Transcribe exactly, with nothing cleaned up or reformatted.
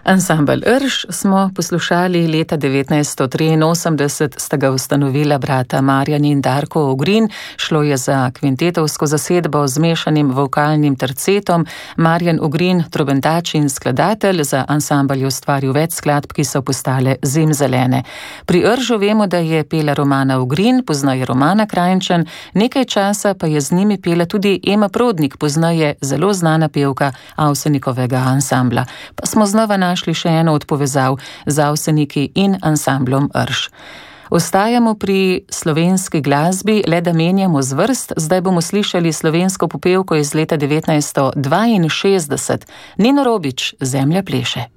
Ansambel Rš smo poslušali leta devetnajststo triinosemdeset, sta ga ustanovila brata Marjan in Darko Ogrin. Šlo je za kvintetovsko zasedbo z mešanim vokalnim tercetom. Marjan Ogrin, trobentač in skladatelj, za ansambel je ustvaril več skladb, ki so postale zimzelene. Pri Ržu vemo, da je pela Romana Ogrin, poznaje Romana Krajnčan, nekaj časa pa je z njimi pela tudi Ema Prodnik, poznaje zelo znana pevka Avsenikovega ansambla. Pa smo znova našli še eno od povezav z Avseniki in ansamblom Rš. Ostajamo pri slovenski glasbi, le da menjamo zvrst. Zdaj bomo slišali slovensko popevko iz leta devetnajststo dvainšestdeset. Nino Robič, Zemlja pleše.